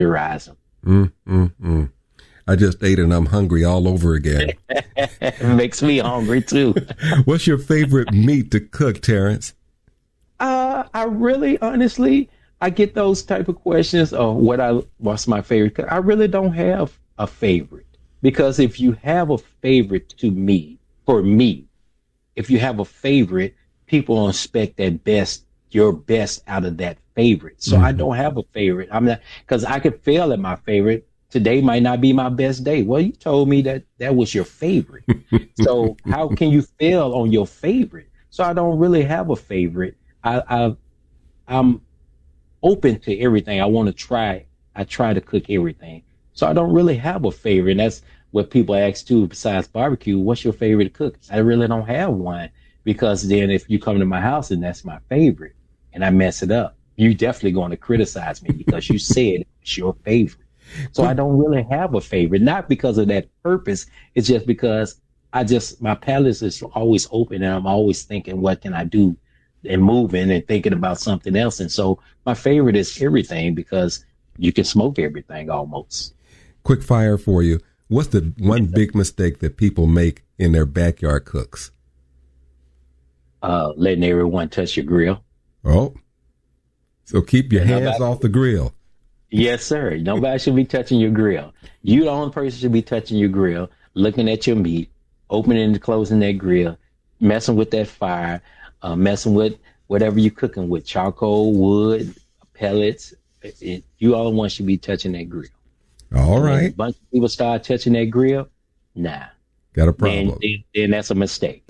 categorize them. I just ate and I'm hungry all over again. It makes me hungry too. What's your favorite meat to cook, Terrence? I really, honestly, I get those type of questions of what's my favorite cook. I really don't have a favorite, because if you have a favorite for me, if you have a favorite, people expect your best out of that favorite. So I don't have a favorite. I'm not, because I could fail at my favorite. Today might not be my best day. Well, you told me that was your favorite. So how can you fail on your favorite? So I don't really have a favorite. I'm open to everything. I want to try. I try to cook everything. So I don't really have a favorite. And that's what people ask too, besides barbecue, what's your favorite cook? I really don't have one, because then if you come to my house and that's my favorite and I mess it up, you're definitely going to criticize me because you said it's your favorite. So I don't really have a favorite, not because of that purpose. It's just because my palate is always open and I'm always thinking, what can I do, and moving and thinking about something else. And so my favorite is everything, because you can smoke everything almost. Quick fire for you. What's the one big mistake that people make in their backyard cooks? Letting everyone touch your grill. Oh, so keep your hands off the grill. Yes, sir. Nobody should be touching your grill. You, the only person, should be touching your grill, looking at your meat, opening and closing that grill, messing with that fire, messing with whatever you're cooking with, charcoal, wood, pellets. You all the ones should be touching that grill. All right. When a bunch of people start touching that grill, nah. Got a problem. Then that's a mistake.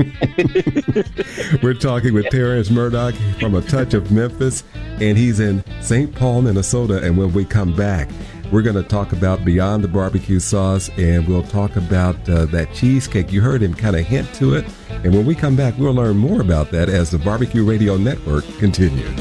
We're talking with Terrence Murdoch from A Touch of Memphis, and he's in St. Paul, Minnesota. And when we come back, we're going to talk about Beyond the Barbecue Sauce, and we'll talk about that cheesecake. You heard him kind of hint to it. And when we come back, we'll learn more about that as the Barbecue Radio Network continues.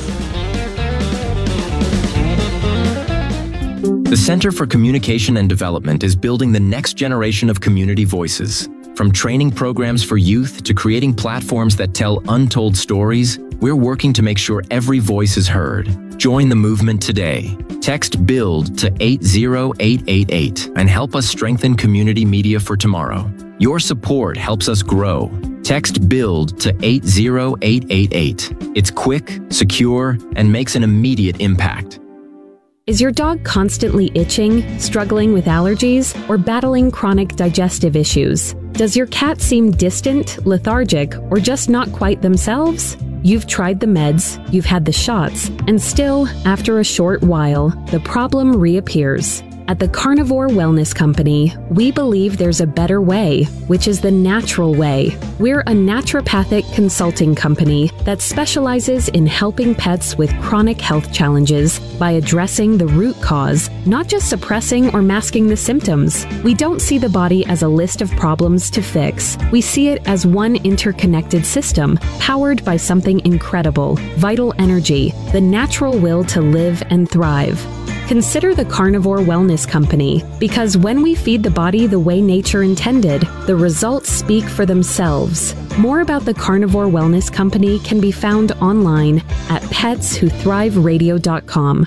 The Center for Communication and Development is building the next generation of community voices. From training programs for youth to creating platforms that tell untold stories, we're working to make sure every voice is heard. Join the movement today. Text BUILD to 80888 and help us strengthen community media for tomorrow. Your support helps us grow. Text BUILD to 80888. It's quick, secure, and makes an immediate impact. Is your dog constantly itching, struggling with allergies, or battling chronic digestive issues? Does your cat seem distant, lethargic, or just not quite themselves? You've tried the meds, you've had the shots, and still, after a short while, the problem reappears. At the Carnivore Wellness Company, we believe there's a better way, which is the natural way. We're a naturopathic consulting company that specializes in helping pets with chronic health challenges by addressing the root cause, not just suppressing or masking the symptoms. We don't see the body as a list of problems to fix. We see it as one interconnected system, powered by something incredible, vital energy, the natural will to live and thrive. Consider the Carnivore Wellness Company, because when we feed the body the way nature intended, the results speak for themselves. More about the Carnivore Wellness Company can be found online at petswhothriveradio.com.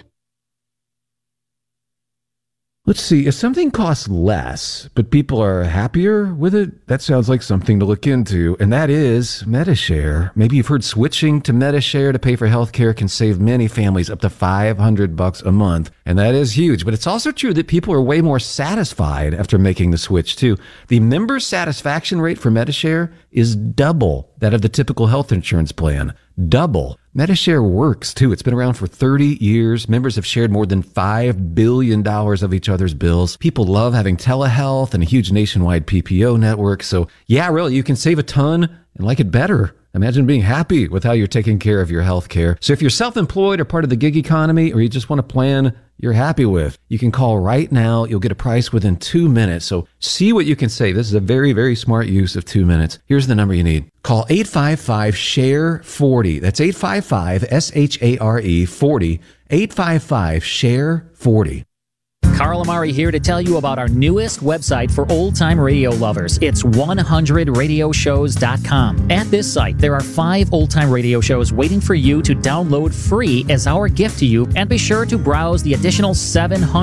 Let's see, if something costs less, but people are happier with it, that sounds like something to look into, and that is Medi-Share. Maybe you've heard switching to Medi-Share to pay for healthcare can save many families up to $500 a month, and that is huge. But it's also true that people are way more satisfied after making the switch, too. The member satisfaction rate for Medi-Share is double that of the typical health insurance plan. Double. Medi-Share works, too. It's been around for 30 years. Members have shared more than $5 billion of each other's bills. People love having telehealth and a huge nationwide PPO network. So, yeah, really, you can save a ton and like it better. Imagine being happy with how you're taking care of your health care. So if you're self-employed or part of the gig economy, or you just want a plan you're happy with, you can call right now. You'll get a price within 2 minutes. So see what you can save. This is a very, very smart use of 2 minutes. Here's the number you need. Call 855-SHARE-40. That's 855-SHARE-40. 855-SHARE-40. Carl Amari here to tell you about our newest website for old-time radio lovers. It's 100radioshows.com. At this site, there are 5 old-time radio shows waiting for you to download free as our gift to you, and be sure to browse the additional 700